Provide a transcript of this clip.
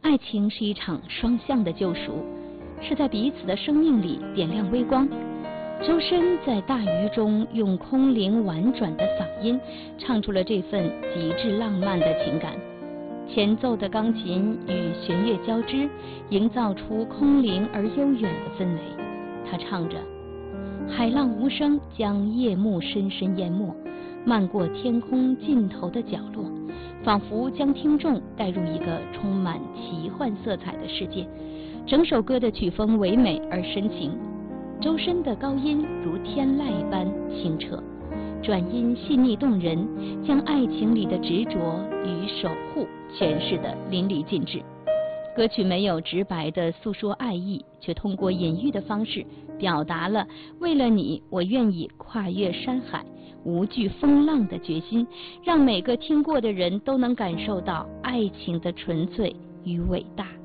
爱情是一场双向的救赎，是在彼此的生命里点亮微光。周深在大鱼中用空灵婉转的嗓音唱出了这份极致浪漫的情感，前奏的钢琴与弦乐交织，营造出空灵而悠远的氛围。他唱着，海浪无声将夜幕深深淹没，漫过天空尽头的角落，仿佛将听众带入一个充满奇幻色彩的世界。整首歌的曲风唯美而深情，周深的高音如天籁般清澈，转音细腻动人，将爱情里的执着与守护诠释得淋漓尽致。歌曲没有直白地诉说爱意，却通过隐喻的方式表达了为了你我愿意跨越山海，无惧风浪的决心，让每个听过的人都能感受到爱情的纯粹与伟大。